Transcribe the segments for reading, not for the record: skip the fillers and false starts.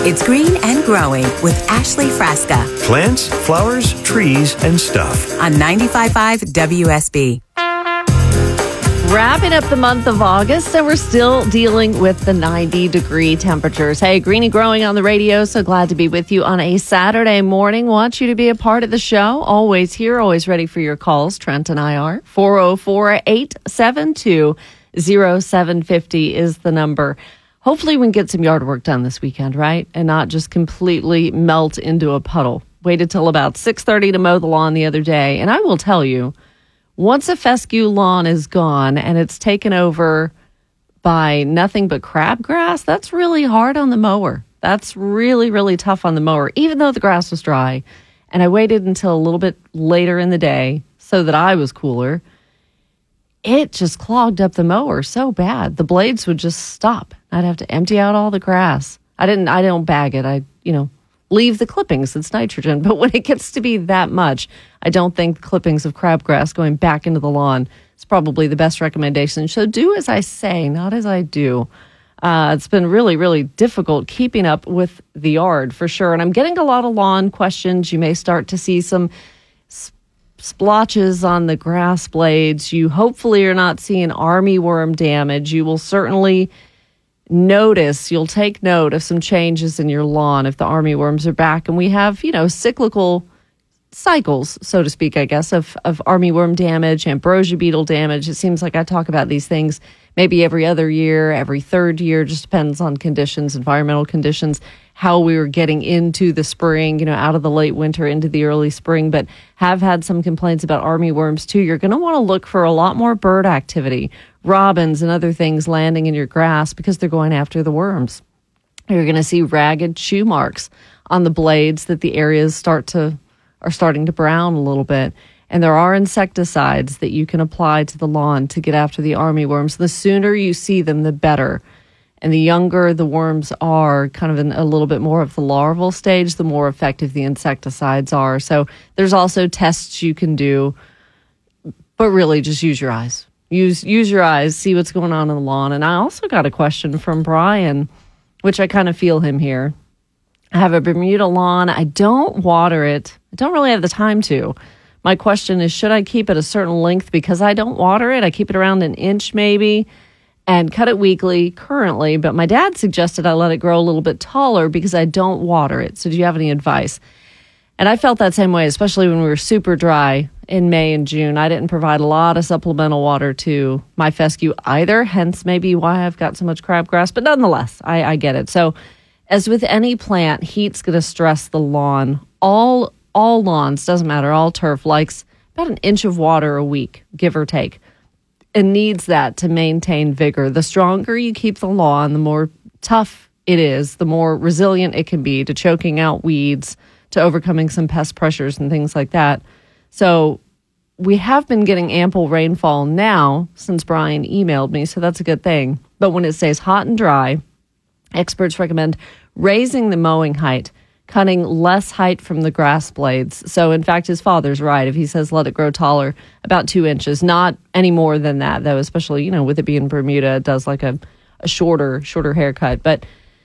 It's Green and Growing with Ashley Frasca Plants, flowers, trees, and stuff. on 95.5 WSB. Wrapping up the month of August, and we're still dealing with the 90-degree temperatures. Hey, Green and Growing on the radio. So glad to be with you on a Saturday morning. Want you to be a part of the show. Always here, always ready for your calls. Trent and I are. 404-872-0750 is the number. Hopefully we can get some yard work done this weekend, right? And not just completely melt into a puddle. Waited till about 6:30 to mow the lawn the other day. And I will tell you, once a fescue lawn is gone and it's taken over by nothing but crabgrass, that's really hard on the mower. That's really, really tough on the mower, even though the grass was dry. And I waited until a little bit later in the day so that I was cooler. It just clogged up the mower so bad. The blades would just stop. I'd have to empty out all the grass. I don't bag it. I leave the clippings. It's nitrogen. But when it gets to be that much, I don't think the clippings of crabgrass going back into the lawn is probably the best recommendation. So do as I say, not as I do. It's been really, really difficult keeping up with the yard for sure. And I'm getting a lot of lawn questions. You may start to see some splotches on the grass blades. You hopefully are not seeing armyworm damage. You will certainly you'll take note of some changes in your lawn if the armyworms are back. And we have, cyclical cycles, so to speak, I guess, of armyworm damage, ambrosia beetle damage. It seems like I talk about these things maybe every other year, every third year, just depends on conditions, environmental conditions, how we were getting into the spring, out of the late winter into the early spring, but have had some complaints about armyworms too. You're going to want to look for a lot more bird activity, robins and other things landing in your grass because they're going after the worms. You're going to see ragged chew marks on the blades that the areas are starting to brown a little bit. And there are insecticides that you can apply to the lawn to get after the armyworms. The sooner you see them, the better. And the younger the worms are, kind of in a little bit more of the larval stage, the more effective the insecticides are. So there's also tests you can do, but really just use your eyes. Use your eyes, see what's going on in the lawn. And I also got a question from Brian, which I kind of feel him here. I have a Bermuda lawn. I don't water it. I don't really have the time to. My question is, should I keep it a certain length because I don't water it? I keep it around an inch maybe and cut it weekly currently. But my dad suggested I let it grow a little bit taller because I don't water it. So do you have any advice? And I felt that same way, especially when we were super dry in May and June. I didn't provide a lot of supplemental water to my fescue either, hence maybe why I've got so much crabgrass. But nonetheless, I get it. So as with any plant, heat's going to stress the lawn. All lawns, doesn't matter, all turf likes about an inch of water a week, give or take. It needs that to maintain vigor. The stronger you keep the lawn, the more tough it is, the more resilient it can be to choking out weeds, to overcoming some pest pressures and things like that. So we have been getting ample rainfall now since Brian emailed me, so that's a good thing. But when it stays hot and dry, experts recommend raising the mowing height, cutting less height from the grass blades. So, in fact, his father's right. If he says let it grow taller, about 2 inches, not any more than that, though, especially, with it being Bermuda, it does like a shorter haircut. But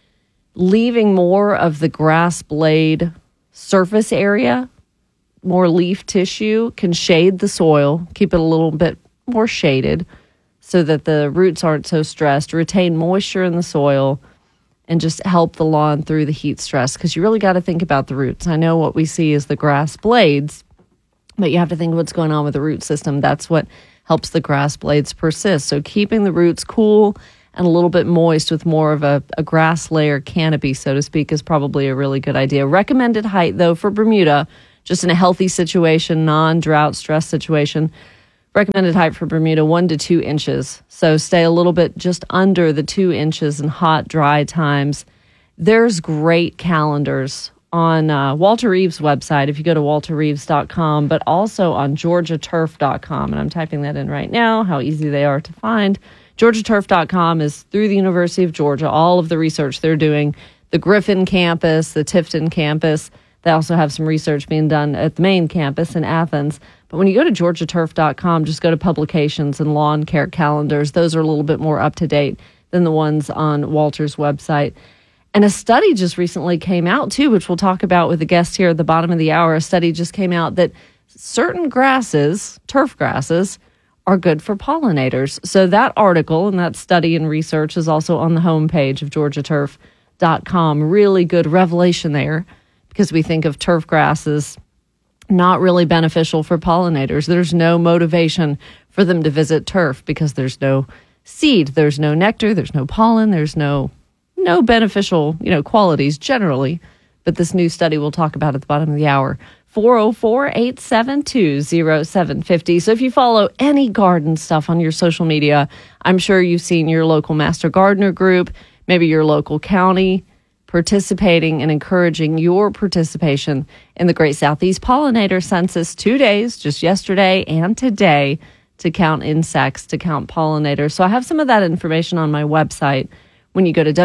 leaving more of the grass blade surface area, more leaf tissue, can shade the soil, keep it a little bit more shaded so that the roots aren't so stressed, retain moisture in the soil, and just help the lawn through the heat stress, because you really got to think about the roots. I know what we see is the grass blades, but you have to think what's going on with the root system. That's what helps the grass blades persist. So keeping the roots cool and a little bit moist with more of a grass layer canopy, so to speak, is probably a really good idea. Recommended height, though, for Bermuda, just in a healthy situation, non-drought stress situation, recommended height for Bermuda, 1 to 2 inches. So stay a little bit just under the 2 inches in hot, dry times. There's great calendars on Walter Reeves' website, if you go to walterreeves.com, but also on georgiaturf.com. And I'm typing that in right now, how easy they are to find. georgiaturf.com is through the University of Georgia, all of the research they're doing, the Griffin campus, the Tifton campus. They also have some research being done at the main campus in Athens. But when you go to georgiaturf.com, just go to publications and lawn care calendars. Those are a little bit more up to date than the ones on Walter's website. And a study just recently came out, too, which we'll talk about with the guest here at the bottom of the hour. A study just came out that certain grasses, turf grasses, are good for pollinators. So that article and that study and research is also on the homepage of GeorgiaTurf.com. Really good revelation there, because we think of turf grasses not really beneficial for pollinators. There's no motivation for them to visit turf because there's no seed, there's no nectar, there's no pollen, there's no beneficial, qualities generally. But this new study we'll talk about at the bottom of the hour. 404-872-0750. So if you follow any garden stuff on your social media, I'm sure you've seen your local Master Gardener group, maybe your local county, participating and encouraging your participation in the Great Southeast Pollinator Census. 2 days, just yesterday and today, to count insects, to count pollinators. So I have some of that information on my website. When you go to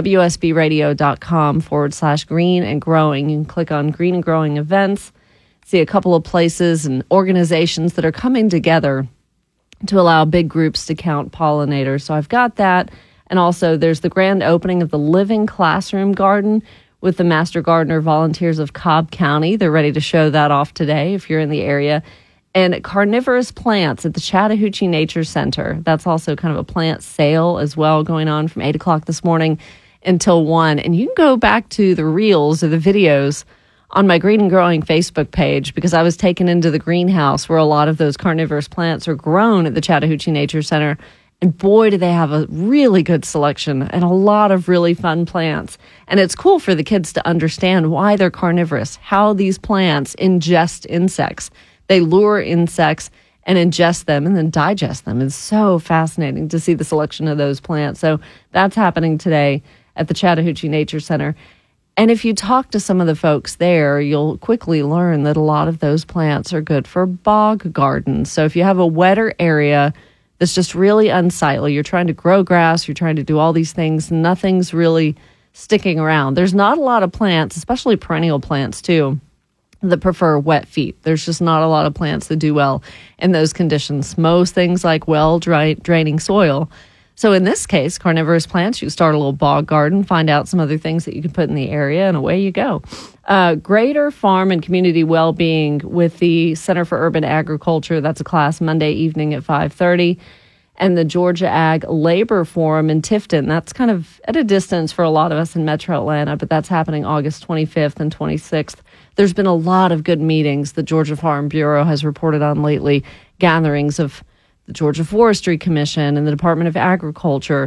WSBradio.com/green and growing, you can click on Green and Growing events, see a couple of places and organizations that are coming together to allow big groups to count pollinators. So I've got that. And also there's the grand opening of the Living Classroom Garden with the Master Gardener Volunteers of Cobb County. They're ready to show that off today if you're in the area. And carnivorous plants at the Chattahoochee Nature Center. That's also kind of a plant sale as well, going on from 8 o'clock this morning until 1. And you can go back to the reels or the videos on my Green and Growing Facebook page, because I was taken into the greenhouse where a lot of those carnivorous plants are grown at the Chattahoochee Nature Center. And boy, do they have a really good selection and a lot of really fun plants. And it's cool for the kids to understand why they're carnivorous, how these plants ingest insects. They lure insects and ingest them and then digest them. It's so fascinating to see the selection of those plants. So that's happening today at the Chattahoochee Nature Center. And if you talk to some of the folks there, you'll quickly learn that a lot of those plants are good for bog gardens. So if you have a wetter area that's just really unsightly, you're trying to grow grass, you're trying to do all these things, nothing's really sticking around. There's not a lot of plants, especially perennial plants too, that prefer wet feet. There's just not a lot of plants that do well in those conditions. Most things like draining soil. So in this case, carnivorous plants, you start a little bog garden, find out some other things that you can put in the area, and away you go. Greater Farm and Community Wellbeing with the Center for Urban Agriculture. That's a class Monday evening at 5:30. And the Georgia Ag Labor Forum in Tifton. That's kind of at a distance for a lot of us in Metro Atlanta, but that's happening August 25th and 26th. There's been a lot of good meetings the Georgia Farm Bureau has reported on lately, gatherings of the Georgia Forestry Commission and the Department of Agriculture,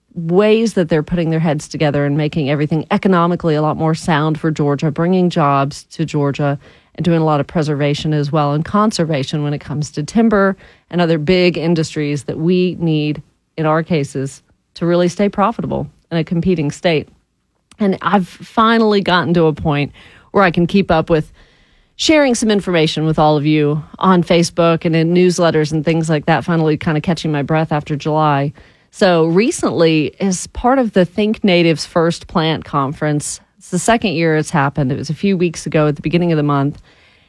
ways that they're putting their heads together and making everything economically a lot more sound for Georgia, bringing jobs to Georgia, and doing a lot of preservation as well and conservation when it comes to timber and other big industries that we need, in our cases, to really stay profitable in a competing state. And I've finally gotten to a point where I can keep up with sharing some information with all of you on Facebook and in newsletters and things like that, finally kind of catching my breath after July. So recently, as part of the Think Natives First Plant Conference, it's the second year it's happened. It was a few weeks ago at the beginning of the month,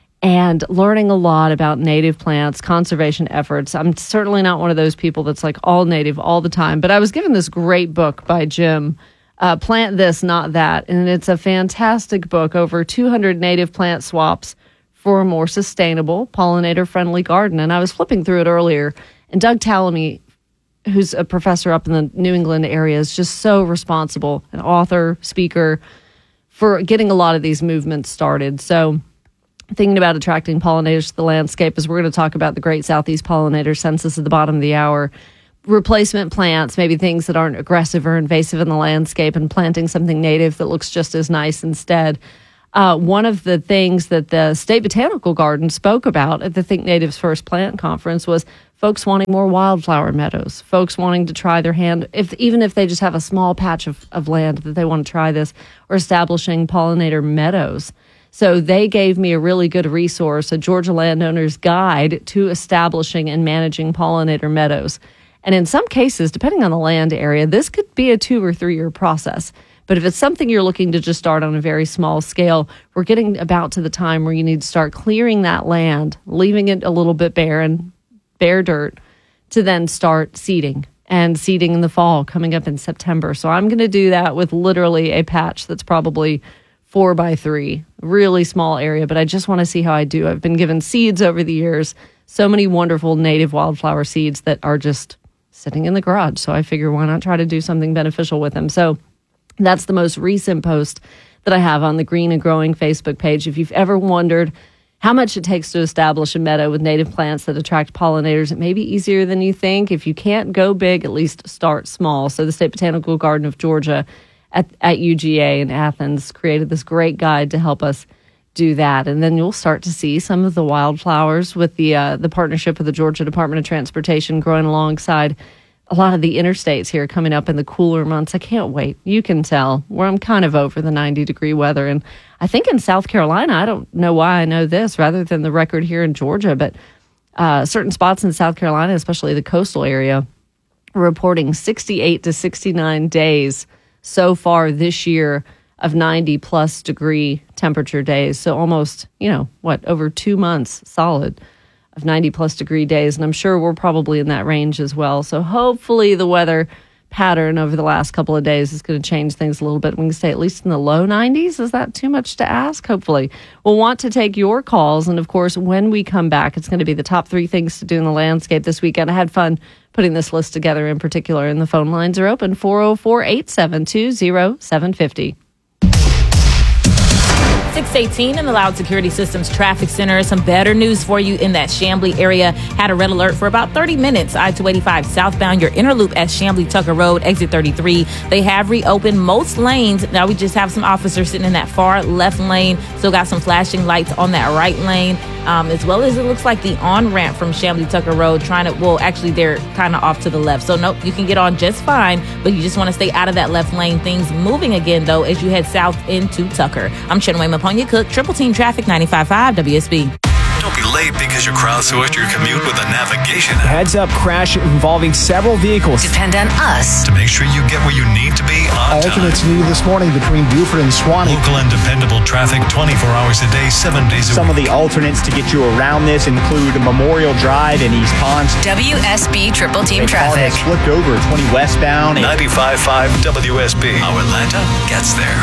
and learning a lot about native plants, conservation efforts. I'm certainly not one of those people that's like all native all the time, but I was given this great book by Jim, Plant This, Not That, and it's a fantastic book, over 200 native plant swaps for a more sustainable, pollinator-friendly garden. And I was flipping through it earlier, and Doug Tallamy, who's a professor up in the New England area, is just so responsible, an author, speaker, for getting a lot of these movements started. So thinking about attracting pollinators to the landscape, as we're going to talk about the Great Southeast Pollinator Census at the bottom of the hour, replacement plants, maybe things that aren't aggressive or invasive in the landscape, and planting something native that looks just as nice instead. One of the things that the State Botanical Garden spoke about at the Think Natives First Plant Conference was folks wanting more wildflower meadows, folks wanting to try their hand, even if they just have a small patch of land that they want to try this, or establishing pollinator meadows. So they gave me a really good resource, a Georgia Landowner's Guide to Establishing and Managing Pollinator Meadows. And in some cases, depending on the land area, this could be a 2 or 3 year process. But if it's something you're looking to just start on a very small scale, we're getting about to the time where you need to start clearing that land, leaving it a little bit bare dirt, to then start seeding and seeding in the fall coming up in September. So I'm going to do that with literally a patch that's probably 4x3, really small area, but I just want to see how I do. I've been given seeds over the years, so many wonderful native wildflower seeds that are just sitting in the garage. So I figure, why not try to do something beneficial with them? So that's the most recent post that I have on the Green and Growing Facebook page. If you've ever wondered how much it takes to establish a meadow with native plants that attract pollinators, it may be easier than you think. If you can't go big, at least start small. So the State Botanical Garden of Georgia at UGA in Athens created this great guide to help us do that. And then you'll start to see some of the wildflowers with the partnership with the Georgia Department of Transportation growing alongside a lot of the interstates here coming up in the cooler months. I can't wait. You can tell where I'm kind of over the 90-degree weather. And I think in South Carolina, I don't know why I know this rather than the record here in Georgia, but certain spots in South Carolina, especially the coastal area, are reporting 68 to 69 days so far this year of 90-plus degree temperature days. So almost, over 2 months solid of 90-plus degree days. And I'm sure we're probably in that range as well. So hopefully the weather pattern over the last couple of days is going to change things a little bit. We can stay at least in the low 90s. Is that too much to ask? Hopefully. We'll want to take your calls. And, of course, when we come back, it's going to be the top 3 things to do in the landscape this weekend. I had fun putting this list together in particular, and the phone lines are open, 404-872-0750. 618 in the Loud Security Systems Traffic Center. Some better news for you in that Chamblee area. Had a red alert for about 30 minutes. I-285 southbound, your inner loop at Chamblee Tucker Road, exit 33. They have reopened most lanes. Now we just have some officers sitting in that far left lane. Still got some flashing lights on that right lane. As well as it looks like the on-ramp from Chamblee Tucker Road actually they're kind of off to the left. So nope, you can get on just fine, but you just want to stay out of that left lane. Things moving again, though, as you head south into Tucker. I'm Shannon Maponia Cook, Triple Team Traffic 95.5 WSB. Don't be late because you crowdsourced your commute with a navigation app. Heads up crash involving several vehicles. Depend on us. To make sure you get where you need to be on Alternates time. needed this morning between Buford and Swanee. Local and dependable traffic 24 hours a day, 7 days a week. Some of the alternates to get you around this include Memorial Drive in East Ponce. WSB Triple Team Traffic. Flipped over 20 westbound. 95.5 WSB. How Atlanta gets there.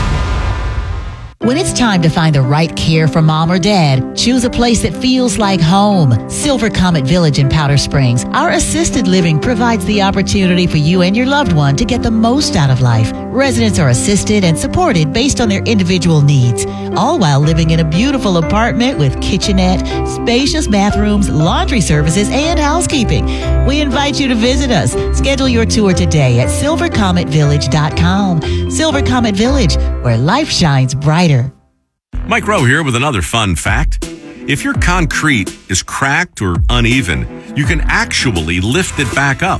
When it's time to find the right care for mom or dad, choose a place that feels like home. Silver Comet Village in Powder Springs. Our assisted living provides the opportunity for you and your loved one to get the most out of life. Residents are assisted and supported based on their individual needs, all while living in a beautiful apartment with kitchenette, spacious bathrooms, laundry services, and housekeeping. We invite you to visit us. Schedule your tour today at silvercometvillage.com. Silver Comet Village, where life shines brighter. Mike Rowe here with another fun fact. If your concrete is cracked or uneven, you can actually lift it back up.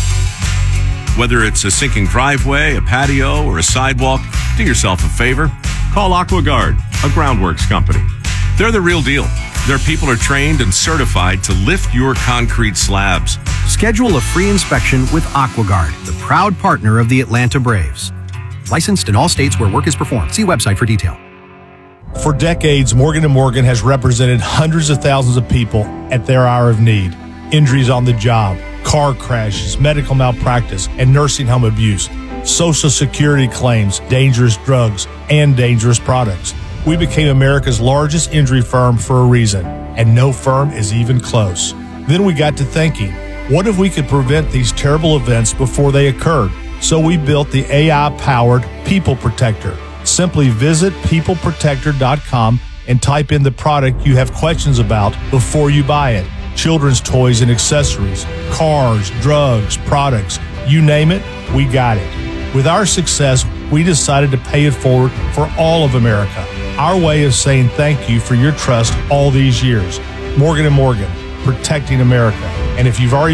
Whether it's a sinking driveway, a patio, or a sidewalk, do yourself a favor. Call AquaGuard, a groundworks company. They're the real deal. Their people are trained and certified to lift your concrete slabs. Schedule a free inspection with AquaGuard, the proud partner of the Atlanta Braves. Licensed in all states where work is performed. See website for detail. For decades, Morgan & Morgan has represented hundreds of thousands of people at their hour of need. Injuries on the job, car crashes, medical malpractice, and nursing home abuse, Social Security claims, dangerous drugs, and dangerous products. We became America's largest injury firm for a reason, and no firm is even close. Then we got to thinking, what if we could prevent these terrible events before they occurred? So we built the AI-powered People Protector. Simply visit peopleprotector.com and type in the product you have questions about before you buy it. Children's toys and accessories, cars, drugs, products, you name it, we got it. With our success, we decided to pay it forward for all of America. Our way of saying thank you for your trust all these years. Morgan & Morgan, protecting America. And if you've already